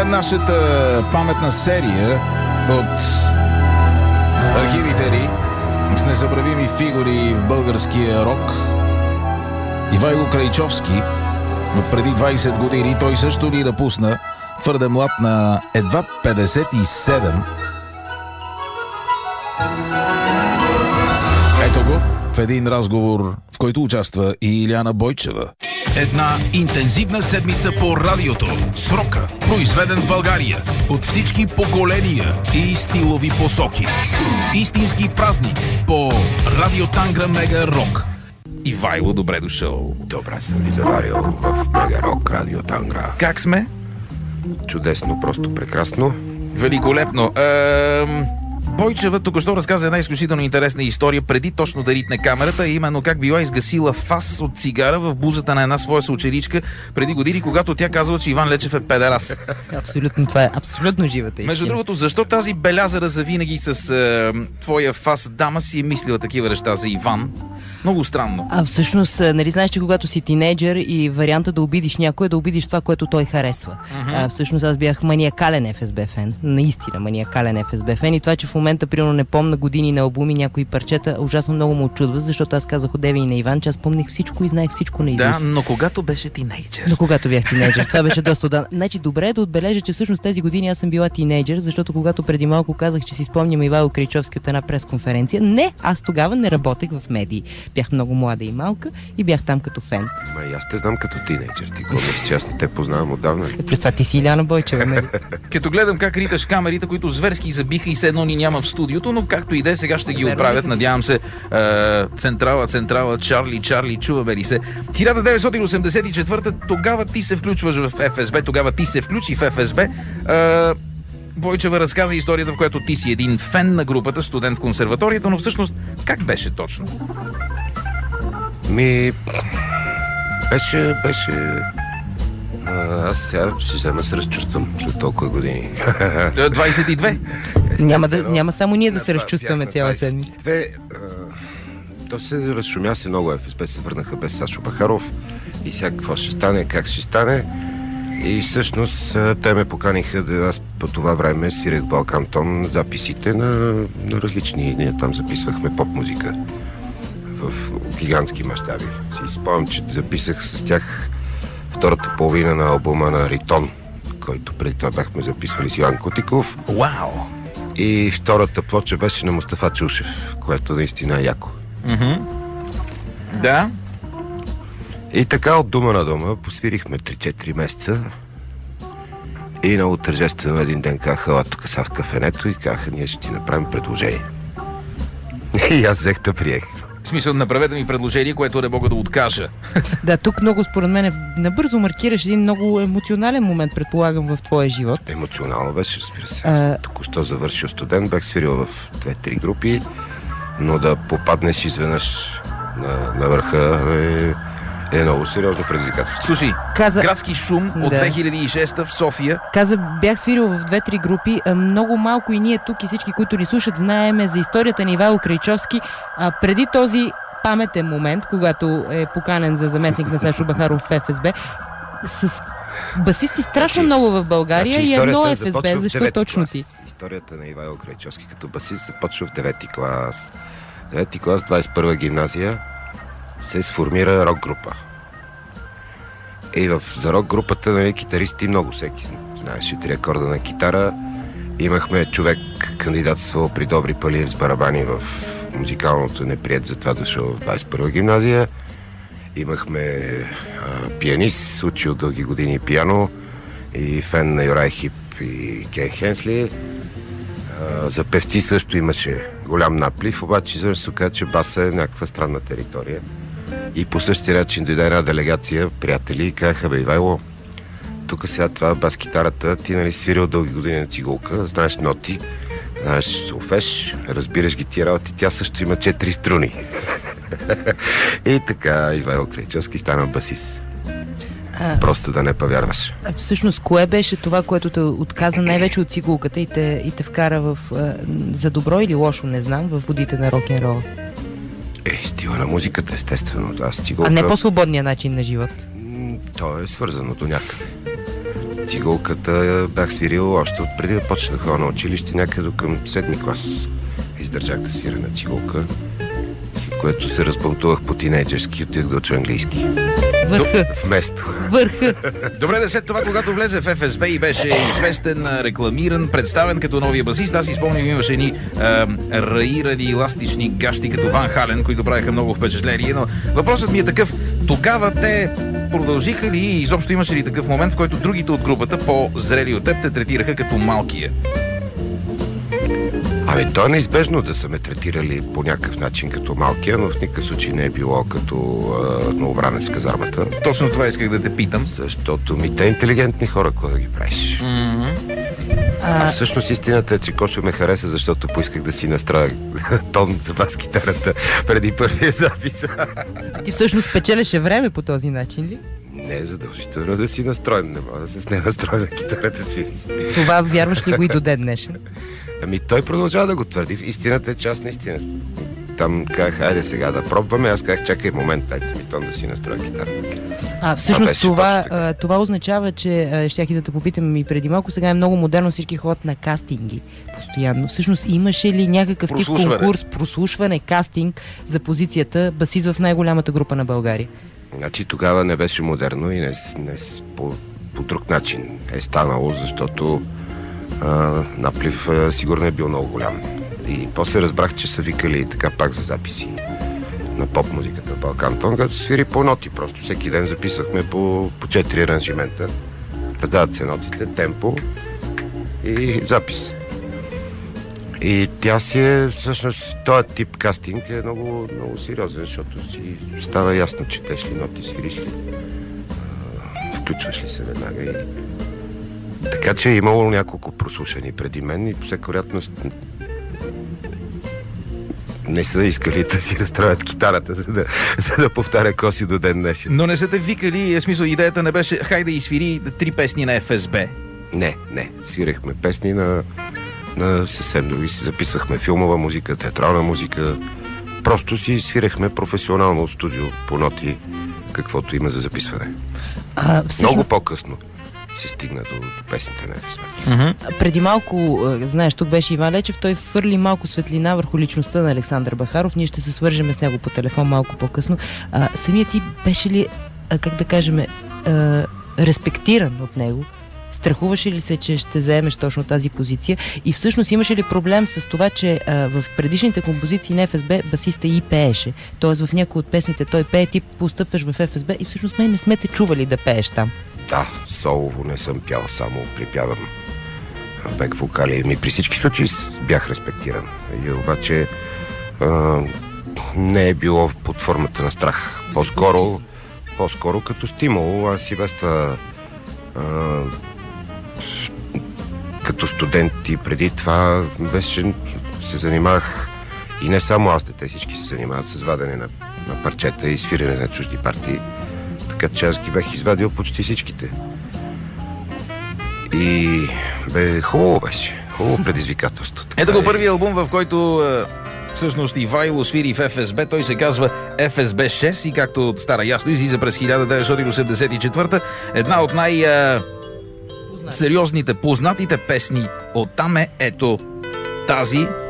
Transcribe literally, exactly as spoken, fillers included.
нашата паметна серия от архивите ни с незабравими фигури в българския рок. Ивайло Крайчовски, но преди двайсет години той също ни напусна, твърде млад, на едва петдесет и седем. Ето го в един разговор, в който участва и Илияна Бойчева. Една интензивна седмица по радиото с рока, произведен в България от всички поколения и стилови посоки. Истински празник по Радио Тангра Мега Рок. Ивайло, добре дошъл. Добре съм ви заварил в Мега Рок, Радио Тангра. Как сме? Чудесно, просто прекрасно. Великолепно. Ем... Бойчева току-що разказа една изключително интересна история преди точно да ритне камерата, именно как била изгасила фас от цигара в бузата на една своя съученичка преди години, когато тя казала, че Иван Лечев е педерас. Абсолютно, това е абсолютно живата. Между другото, защо тази белязара завинаги с е, твоя фас дама си е мислила такива неща за Иван? Много странно. А всъщност, нали знаеш, че когато си тинейджър и варианта да обидиш някой е да обидиш това, което той харесва. Uh-huh. А, всъщност аз бях маниакален Еф Ес Би фен. Наистина маниакален Еф Ес Би фен. И това, че в момента, примерно, не помня години на албуми, някои парчета, ужасно много му очудва, защото аз казах одеве и на Иван, че аз помних всичко и знаех всичко на изус. Да, но когато беше тинейджър. Но когато бях тинейджър. Това беше доста отдавна. Значи, добре е да отбележа, че всъщност тези години аз съм била тинейджър, защото когато преди малко казах, че си спомням Ивайло Крайчовски от една пресконференция, не, аз тогава не работех в медии. Бях много млада и малка и бях там като фен. Ма и аз те знам като тинейджър. Ти го мисля, че аз не те познавам отдавна. Е, плюс това ти си Илияна Бойчева, нали? Като гледам как риташ камерите, които зверски забиха и все едно ни няма в студиото, но както и де, сега ще ги оправят. Надявам се. Е, централа, централа, Чарли, Чарли, чуваме ли се? хиляда деветстотин осемдесет и четвърта, тогава ти се включваш в Еф Ес Би, тогава ти се включи в Еф Ес Би. Е, Бойчева разказа историята, в която ти си един фен на групата, студент в консерваторията, но всъщност как беше точно? Ми... Беше... беше... А, аз сега ще взема се разчувствам след толкова години. двайсет и две? Няма, да, няма само ние да се разчувстваме цяла седмица. двайсет и две, а, то се разшумя се много. Еф Ес Би се върнаха без Сашо Бахаров и сега какво ще стане, как ще стане. И всъщност те ме поканиха да аз по това време свирих Балкантон записите на, на различни. Ние там записвахме поп-музика в гигантски мащаби. Си спомням, че записах с тях втората половина на албума на Ритон, който преди това бяхме записвали с Иван Кутиков. Вау! И втората плоча беше на Мустафа Чушев, което наистина е яко. Mm-hmm. Да. И така от дума на дума посвирихме три-четири месеца и много тържествено един ден казаха, ела тук са в кафенето и казаха, ние ще ти направим предложение. И аз взех да приех. В смисъл, направете ми предложение, което не мога да откажа. Да, тук много според мен набързо маркираш един много емоционален момент, предполагам, в твоя живот. Емоционално беше, разбира се. А... Току-що завършил студент, бях свирил в две-три групи, но да попаднеш изведнъж на, на върха е... е много сериозно предизвикателство. Слушай, каза... градски шум от да. две хиляди и шеста в София. Каза, бях свирил в две-три групи. Много малко и ние тук и всички, които ни слушат, знаеме за историята на Ивайло Крайчовски. А, преди този паметен момент, когато е поканен за заместник на Сашо Бахаров в Еф Ес Би, с басисти страшно значи, много в България значи, и едно Еф Ес Би. Защо точно ти? Историята на Ивайло Крайчовски като басист започва в девети клас. девети клас, двайсет и първа гимназия се сформира рок-група. И в, за рок-групата, нали, китаристи много всеки знаеше три акорда на китара. Имахме човек кандидатствал при Добри Палиев с барабани в музикалното, неприят, затова дошъл в двайсет и първа гимназия. Имахме а, пианист, учил дълги години пиано и фен на Юрай Хип и Кен Хенсли. А, за певци също имаше голям наплив, обаче изведнъж се каза, че баса е някаква странна територия. И по същия начин дойде една делегация, приятели, и казаха, бе, Ивайло, тук сега това бас-китарата, ти нали свирил дълги години на цигулка, знаеш ноти, знаеш солфеж, разбираш ги тия работи, тя също има четири струни. И така Ивайло Крайчовски стана басист. А, Просто да не повярваш. А всъщност, кое беше това, което те отказа най-вече от цигулката и те, и те вкара в, а, за добро или лошо, не знам, в водите на рок-н-рол? Е, стила на музиката, естествено. Аз цигулка... А не по-свободния начин на живот? То е свързано до някъде. цигулката бях свирил още от преди да почна да ходя на училище, някъде към седми клас издържах да свиря на цигулка, което се разбълтувах по тинейджерски и отидах да уча английски. Върха. Вместо. Върха. Добре, да след това, когато влезе в Еф Ес Бе и беше известен, рекламиран, представен като новия басист, аз си спомням, имаше едни раирани еластични гащи като Ван Хален, които правиха много впечатление, но въпросът ми е такъв: тогава те продължиха ли и изобщо имаше ли такъв момент, в който другите от групата, по-зрели от теб, те третираха като малкия? Ами, то е неизбежно да са ме третирали по някакъв начин като малкия, но в никакъв случай не е било като а, новобранец в казармата. Точно това исках да те питам. Защото ми те интелигентни хора, какво да ги правиш. Mm-hmm. А... а всъщност истината е, че Кочо ме хареса, защото поисках да си настроя тон за бас-китарата преди първия запис. А ти всъщност печелеше време по този начин ли? Не е задължително да си настроен, не мога да се с не настроя на китарата свириш. Това вярваш ли го и до ден днешен? Ами той продължава да го твърди. Истината е, че аз наистина там казах, айде сега да пробваме. Аз казах, чакай момент, дайте ми тон да си настроя китарата. А, всъщност това, а, това означава, че щях и да те попитам и преди малко, сега е много модерно, всички ходят на кастинги постоянно. Всъщност имаше ли някакъв тип конкурс, прослушване, кастинг за позицията басист в най-голямата група на България? Значи тогава не беше модерно и не, не по, по друг начин е станало, защото а, наплив а, сигурно е бил много голям. И после разбрах, че са викали така пак за записи на поп-музиката в Балкантон, като свири по ноти. Просто всеки ден записвахме по, по четири аранжимента. Раздават се нотите, темпо и запис. И тя си е, всъщност, този тип кастинг е много, много сериозен, защото си става ясно, четеш ли ноти, свириш ли, включваш ли се веднага. И... Така че е имало няколко прослушани преди мен и по всяка вероятност не са искали да си разстроят китарата, за да, за да повтаря коси до ден днешен. Но не са те викали, е смисъл, идеята не беше хайде и свири три песни на Еф Ес Бе. Не, не. Свирехме песни на, на съвсем други. Записвахме филмова музика, театрална музика. Просто си свирехме професионално от студио по ноти, каквото има за записване. А, всъщност... Много по-късно се стигна до, до песните на Еф Ес Бе. Mm-hmm. Преди малко, знаеш, тук беше Иван Лечев, той фърли малко светлина върху личността на Александър Бахаров. Ние ще се свържем с него по телефон малко по-късно. А, самият ти беше ли, а, как да кажем, а, респектиран от него? Страхуваше ли се, че ще заемеш точно тази позиция? И всъщност имаше ли проблем с това, че а, в предишните композиции на Еф Ес Бе басиста и пееше? Тоест в някои от песните той пее, ти постъпваш в Еф Ес Бе и всъщност май не сме те чували да пееш там. Да, солово не съм пял, само припявам бек вокали. Ми при всички случаи бях респектиран. И обаче а, не е било под формата на страх. По-скоро, по-скоро като стимул. Аз и без това а, като студент и преди това беше, се занимавах и не само аз, те всички се занимават с вадене на, на парчета и свирене на чужди партии. Така че аз ги бях извадил почти всичките. И бе, хубаво беше. Хубаво предизвикателство. Ето го първи албум, в който всъщност Ивайло свири в Еф Ес Бе. Той се казва Еф Ес Бе шест и както стара ясно, излиза през хиляда деветстотин осемдесет и четвърта. Една от най-сериозните, познатите песни оттам е ето тази